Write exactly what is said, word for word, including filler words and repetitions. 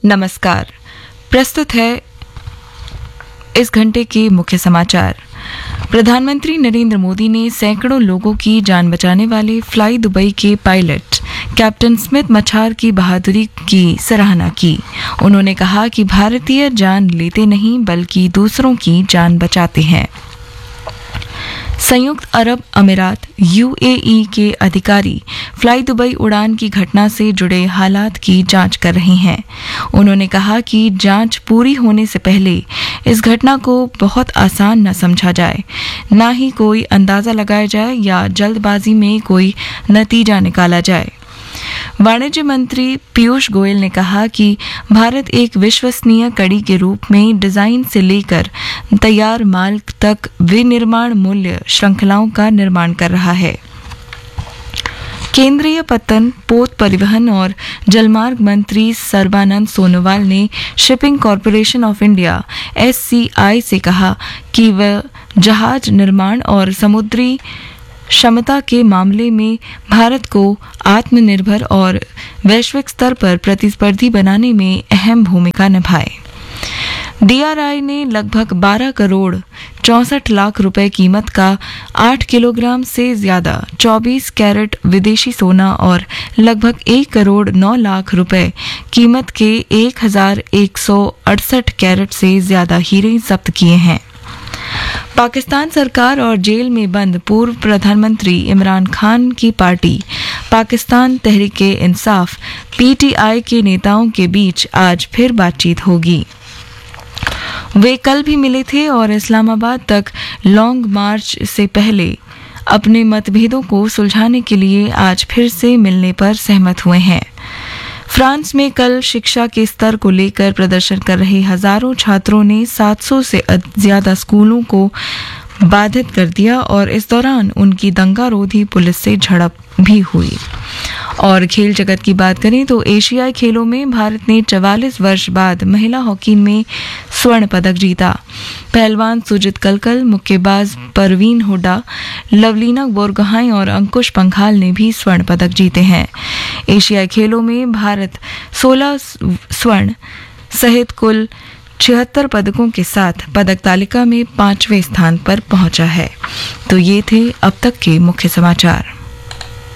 नमस्कार। प्रस्तुत है इस घंटे के मुख्य समाचार। प्रधानमंत्री नरेंद्र मोदी ने सैकड़ों लोगों की जान बचाने वाले फ्लाई दुबई के पायलट कैप्टन स्मिथ मछार की बहादुरी की सराहना की। उन्होंने कहा कि भारतीय जान लेते नहीं बल्कि दूसरों की जान बचाते हैं। संयुक्त अरब अमीरात यूएई के अधिकारी फ्लाई दुबई उड़ान की घटना से जुड़े हालात की जांच कर रहे हैं। उन्होंने कहा कि जांच पूरी होने से पहले इस घटना को बहुत आसान न समझा जाए, न ही कोई अंदाजा लगाया जाए या जल्दबाजी में कोई नतीजा निकाला जाए। वाणिज्य मंत्री पीयूष गोयल ने कहा कि भारत एक विश्वसनीय कड़ी के रूप में डिजाइन से लेकर तैयार माल तक विनिर्माण मूल्य श्रृंखलाओं का निर्माण कर रहा है। केंद्रीय पत्तन, पोत परिवहन और जलमार्ग मंत्री सर्बानंद सोनोवाल ने shipping corporation of India S C आई से कहा कि वह जहाज निर्माण और समुद्री क्षमता के मामले में भारत को आत्मनिर्भर और वैश्विक स्तर पर प्रतिस्पर्धी बनाने में अहम भूमिका निभाए। डीआरआई ने लगभग बारह करोड़ चौसठ लाख रुपए कीमत का आठ किलोग्राम से ज्यादा चौबीस कैरेट विदेशी सोना और लगभग एक करोड़ नौ लाख रुपए कीमत के एक हजार एक सौ अड़सठ कैरेट से ज्यादा हीरे जब्त किए हैं। पाकिस्तान सरकार और जेल में बंद पूर्व प्रधानमंत्री इमरान खान की पार्टी पाकिस्तान तहरीक-ए-इंसाफ पीटीआई के नेताओं के बीच आज फिर बातचीत होगी। वे कल भी मिले थे और इस्लामाबाद तक लॉन्ग मार्च से पहले अपने मतभेदों को सुलझाने के लिए आज फिर से मिलने पर सहमत हुए हैं। फ्रांस में कल शिक्षा के स्तर को लेकर प्रदर्शन कर रहे हजारों छात्रों ने सात सौ से ज्यादा स्कूलों को बाधित कर दिया और इस दौरान उनकी दंगारोधी पुलिस से झड़प भी हुई। और खेल जगत की बात करें तो एशियाई खेलों में भारत ने चवालीस वर्ष बाद महिला हॉकी में स्वर्ण पदक जीता। पहलवान सुजित कलकल, मुक्केबाज परवीन हुड्डा, लवलीना बोरगोहाई और अंकुश पंघाल ने भी स्वर्ण पदक जीते हैं। एशियाई खेलों में भारत सोलह स्वर्ण सहित कुल छिहत्तर पदकों के साथ पदक तालिका में पांचवें स्थान पर पहुंचा है। तो ये थे अब तक के मुख्य समाचार।